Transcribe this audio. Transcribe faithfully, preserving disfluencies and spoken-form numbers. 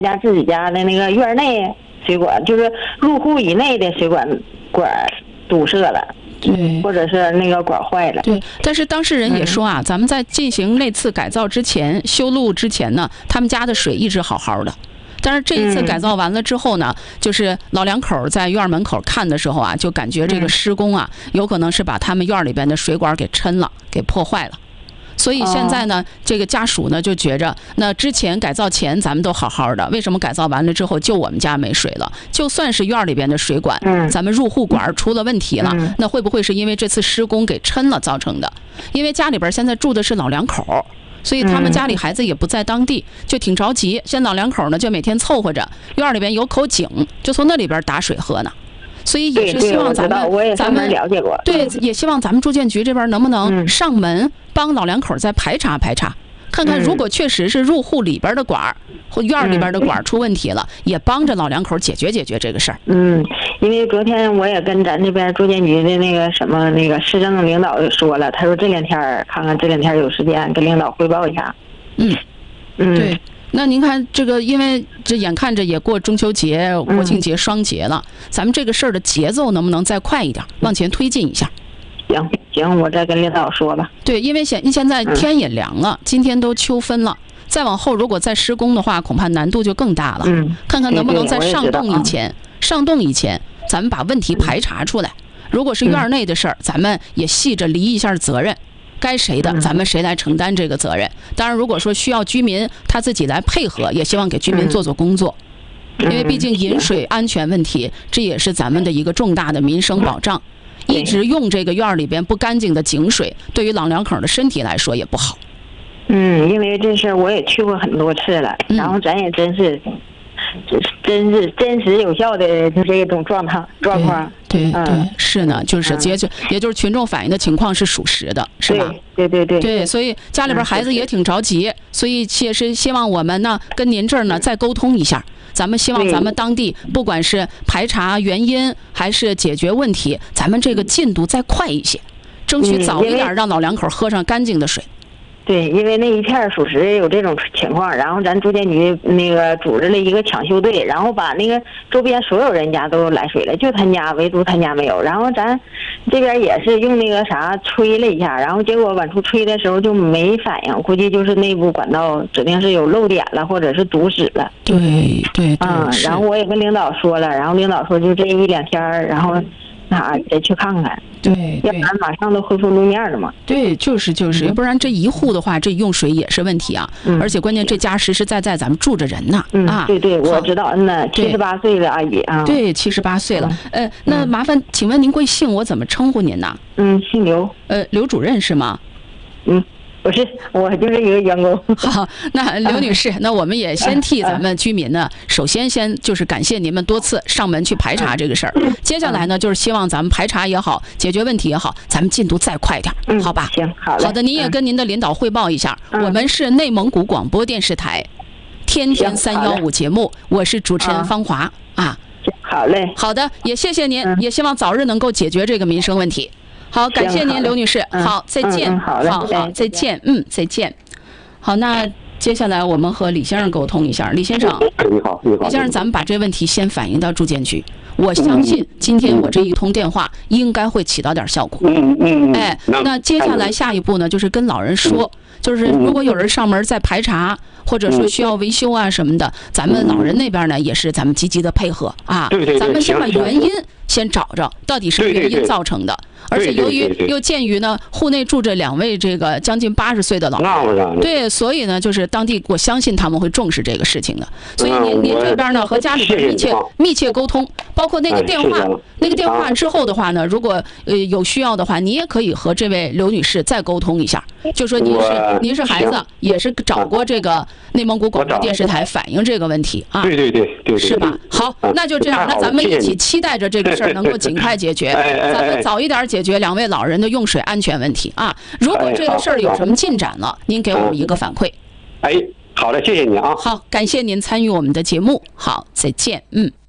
家自己家的那个院内水管，就是入户以内的水管管堵塞了。 对， 或者是那个管坏了。 对，但是当事人也说啊，嗯、咱们在进行那次改造之前、修路之前呢，他们家的水一直好好的。但是这一次改造完了之后呢，嗯、就是老两口在院门口看的时候啊，就感觉这个施工啊，嗯、有可能是把他们院里边的水管给抻了，给破坏了。所以现在呢，这个家属呢就觉着，那之前改造前咱们都好好的，为什么改造完了之后就我们家没水了？就算是院里边的水管，咱们入户管出了问题了，那会不会是因为这次施工给抻了造成的？因为家里边现在住的是老两口，所以他们家里孩子也不在当地，就挺着急。现在老两口呢就每天凑合着，院里边有口井，就从那里边打水喝呢。所以也是希望咱们咱们了解过， 对，也希望咱们住建局这边能不能上门帮老两口再排查排查，看看如果确实是入户里边的管儿或院里边的管儿出问题了，也帮着老两口解决解决这个事儿。 嗯，因为昨天我也跟咱这边住建局的那个什么那个市政领导说了，他说这两天看看这两天有时间跟领导汇报一下。 嗯嗯，对。那您看这个，因为这眼看着也过中秋节、国庆节双节了，嗯、咱们这个事儿的节奏能不能再快一点，往前推进一下？ 行行，我再跟领导说吧。 对，因为现现在天也凉了，嗯、今天都秋分了，再往后如果再施工的话，恐怕难度就更大了。 嗯， 看看能不能在上冻以前，对对上冻以前，咱们把问题排查出来。如果是院内的事儿，咱们也细着离一下责任。该谁的，咱们谁来承担这个责任？当然，如果说需要居民他自己来配合，也希望给居民做做工作，因为毕竟饮水安全问题，这也是咱们的一个重大的民生保障。一直用这个院里边不干净的井水，对于老两口的身体来说也不好。 嗯，因为这事儿我也去过很多次了，然后咱也真是。真是真实有效的就这种状态状况， 对 对, 对、嗯、是呢，就是也就也就是群众反映的情况是属实的，是吧？ 对对对对, 对，所以家里边孩子也挺着急，嗯、所以也是希望我们呢跟您这儿呢再沟通一下，咱们希望咱们当地不管是排查原因还是解决问题，咱们这个进度再快一些，争取早一点让老两口喝上干净的水。 对，因为那一片属实有这种情况，然后咱住建局那个组织了一个抢修队，然后把那个周边所有人家都来水了，就他家唯独他家没有。然后咱这边也是用那个啥吹了一下，然后结果往出吹的时候就没反应，估计就是内部管道指定是有漏点了，或者是堵死了。 对对对， 嗯，然后我也跟领导说了，然后领导说就这一两天，然后那得去看看。 对， 要不然马上都恢复路面了嘛。 对，就是就是，要不然这一户的话，这用水也是问题啊。嗯、而且关键这家实实在在咱们住着人呢。 嗯、 啊， 对对，我知道，嗯呐，七十八岁的阿姨啊。 对，七十八岁了。呃，那麻烦，请问您贵姓？我怎么称呼您呢？ 嗯，姓刘。 呃，刘主任是吗？ 嗯。不是，我就是一个员工。 好，那刘女士，那我们也先替咱们居民呢，首先先就是感谢您们多次上门去排查这个事儿。接下来呢，就是希望咱们排查也好，解决问题也好，咱们进度再快点， 嗯、 好吧？ 行，好好的，您也跟您的领导汇报一下， 嗯、 我们是内蒙古广播电视台天天三幺五节目，我是主持人芳华啊。 好嘞。 好的，也谢谢您， 嗯、 也希望早日能够解决这个民生问题。好，感谢您，刘女士。 嗯、 好，再见。 嗯、好嘞， 好好，再见。嗯，再见。好，那接下来我们和李先生沟通一下。李先生， 你好，你好。 李先生，咱们把这问题先反映到住建局，我相信今天我这一通电话应该会起到点效果。 嗯嗯。 哎，那接下来下一步呢，就是跟老人说，就是如果有人上门再排查，或者说需要维修啊什么的，咱们老人那边呢也是咱们积极的配合啊。 对对对。 咱们先把原因先找着，到底是原因造成的。而且由于又鉴于呢，户内住着两位这个将近八十岁的老人，对，所以呢，就是当地我相信他们会重视这个事情的。所以您您这边呢和家里边密切密切沟通，包括那个电话，那个电话之后的话呢，如果呃有需要的话，你也可以和这位刘女士再沟通一下，就说您是您是孩子，也是找过这个内蒙古广播电视台反映这个问题啊。 对对对对， 是吧？好，那就这样，那咱们一起期待着这个事儿能够尽快解决，咱们早一点解决两位老人的用水安全问题啊！如果这个事儿有什么进展了，您给我们一个反馈。 哎，好的，谢谢你啊。 好，感谢您参与我们的节目。好，再见。嗯。